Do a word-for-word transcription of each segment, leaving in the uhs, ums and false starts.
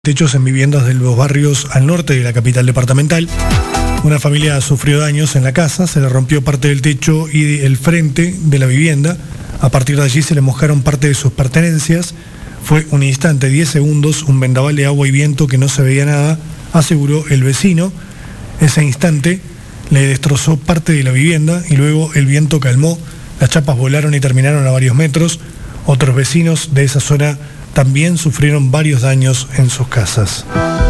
Techos en viviendas de los barrios al norte de la capital departamental. Una familia sufrió daños en la casa, se le rompió parte del techo y el frente de la vivienda. A partir de allí se le mojaron parte de sus pertenencias. Fue un instante, diez segundos, un vendaval de agua y viento que no se veía nada, aseguró el vecino. Ese instante le destrozó parte de la vivienda y luego el viento calmó. Las chapas volaron y terminaron a varios metros. Otros vecinos de esa zona también sufrieron varios daños en sus casas.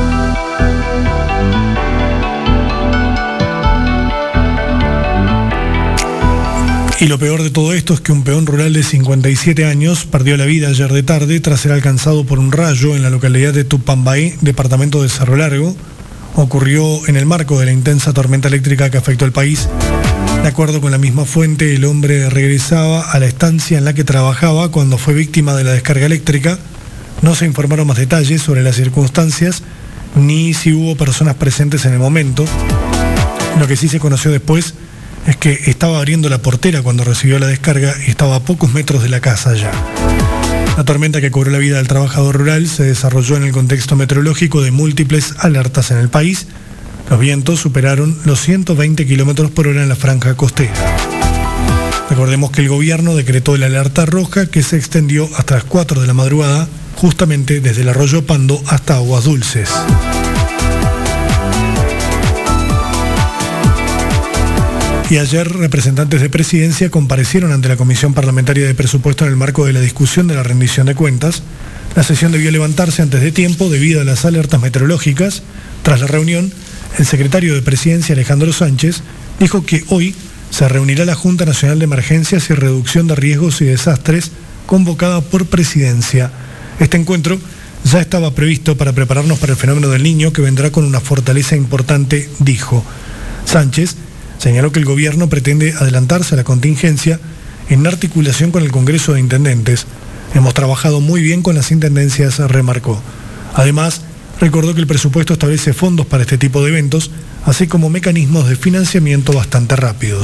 Y lo peor de todo esto es que un peón rural de cincuenta y siete años perdió la vida ayer de tarde tras ser alcanzado por un rayo en la localidad de Tupambaé, departamento de Cerro Largo. Ocurrió en el marco de la intensa tormenta eléctrica que afectó al país. De acuerdo con la misma fuente, el hombre regresaba a la estancia en la que trabajaba cuando fue víctima de la descarga eléctrica. No se informaron más detalles sobre las circunstancias ni si hubo personas presentes en el momento. Lo que sí se conoció después es que estaba abriendo la portera cuando recibió la descarga y estaba a pocos metros de la casa ya. La tormenta que cobró la vida del trabajador rural se desarrolló en el contexto meteorológico de múltiples alertas en el país. Los vientos superaron los ciento veinte kilómetros por hora en la franja costera. Recordemos que el gobierno decretó la alerta roja que se extendió hasta las cuatro de la madrugada, justamente desde el arroyo Pando hasta Aguas Dulces. Y ayer representantes de Presidencia comparecieron ante la Comisión Parlamentaria de Presupuesto en el marco de la discusión de la rendición de cuentas. La sesión debió levantarse antes de tiempo debido a las alertas meteorológicas. Tras la reunión, el secretario de Presidencia, Alejandro Sánchez, dijo que hoy se reunirá la Junta Nacional de Emergencias y Reducción de Riesgos y Desastres, convocada por Presidencia. Este encuentro ya estaba previsto para prepararnos para el fenómeno del Niño, que vendrá con una fortaleza importante, dijo. Sánchez señaló que el gobierno pretende adelantarse a la contingencia en articulación con el Congreso de Intendentes. Hemos trabajado muy bien con las intendencias, remarcó. Además, recordó que el presupuesto establece fondos para este tipo de eventos, así como mecanismos de financiamiento bastante rápidos.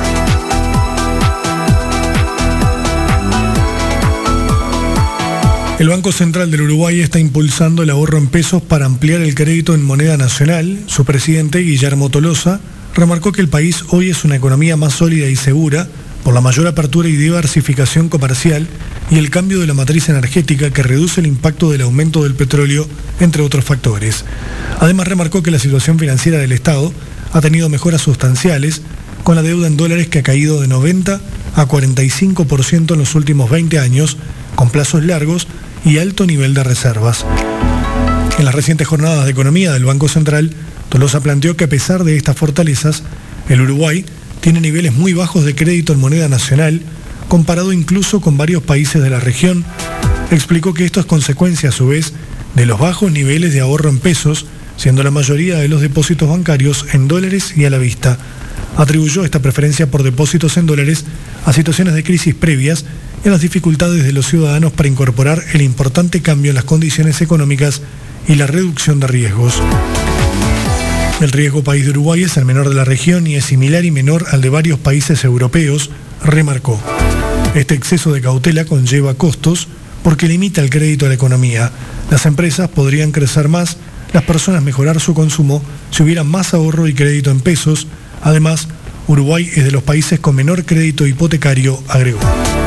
El Banco Central del Uruguay está impulsando el ahorro en pesos para ampliar el crédito en moneda nacional. Su presidente, Guillermo Tolosa, remarcó que el país hoy es una economía más sólida y segura por la mayor apertura y diversificación comercial y el cambio de la matriz energética que reduce el impacto del aumento del petróleo, entre otros factores. Además, remarcó que la situación financiera del Estado ha tenido mejoras sustanciales, con la deuda en dólares que ha caído de noventa a cuarenta y cinco por ciento en los últimos veinte años, con plazos largos y alto nivel de reservas. En las recientes jornadas de economía del Banco Central, Tolosa planteó que a pesar de estas fortalezas, el Uruguay tiene niveles muy bajos de crédito en moneda nacional, comparado incluso con varios países de la región. Explicó que esto es consecuencia, a su vez, de los bajos niveles de ahorro en pesos, siendo la mayoría de los depósitos bancarios en dólares y a la vista. Atribuyó esta preferencia por depósitos en dólares a situaciones de crisis previas y a las dificultades de los ciudadanos para incorporar el importante cambio en las condiciones económicas y la reducción de riesgos. El riesgo país de Uruguay es el menor de la región y es similar y menor al de varios países europeos, remarcó. Este exceso de cautela conlleva costos porque limita el crédito a la economía. Las empresas podrían crecer más, las personas mejorar su consumo si hubiera más ahorro y crédito en pesos. Además, Uruguay es de los países con menor crédito hipotecario, agregó.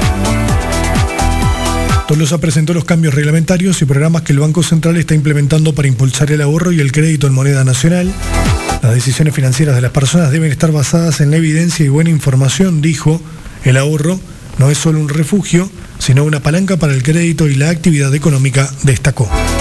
Tolosa presentó los cambios reglamentarios y programas que el Banco Central está implementando para impulsar el ahorro y el crédito en moneda nacional. Las decisiones financieras de las personas deben estar basadas en la evidencia y buena información, dijo. El ahorro no es solo un refugio, sino una palanca para el crédito y la actividad económica, destacó.